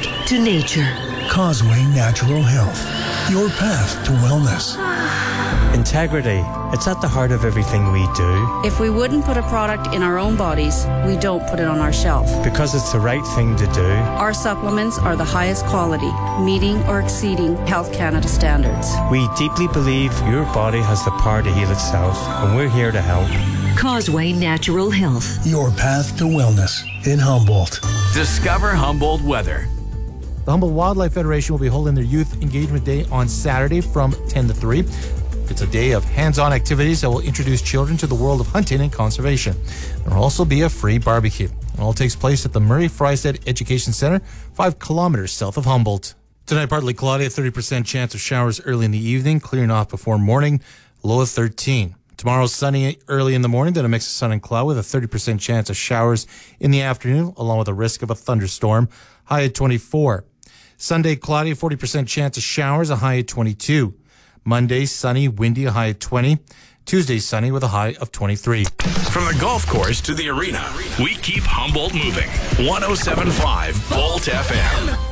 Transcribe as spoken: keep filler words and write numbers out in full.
back to nature. Causeway Natural Health, your path to wellness. Integrity. It's at the heart of everything we do. If we wouldn't put a product in our own bodies, we don't put it on our shelf. Because it's the right thing to do. Our supplements are the highest quality, meeting or exceeding Health Canada standards. We deeply believe your body has the power to heal itself, and we're here to help. Causeway Natural Health, your path to wellness in Humboldt. Discover Humboldt weather. The Humboldt Wildlife Federation will be holding their Youth Engagement Day on Saturday from ten to three. It's a day of hands-on activities that will introduce children to the world of hunting and conservation. There will also be a free barbecue. It all takes place at the Murray Frystead Education Center, five kilometers south of Humboldt. Tonight, partly cloudy, a thirty percent chance of showers early in the evening, clearing off before morning, low of thirteen. Tomorrow, sunny early in the morning, then a mix of sun and cloud with a thirty percent chance of showers in the afternoon, along with a risk of a thunderstorm, high at twenty-four. Sunday, cloudy, forty percent chance of showers, a high at twenty-two. Monday, sunny, windy, a high of twenty. Tuesday, sunny with a high of twenty-three. From the golf course to the arena, we keep Humboldt moving. one oh seven point five Volt F M.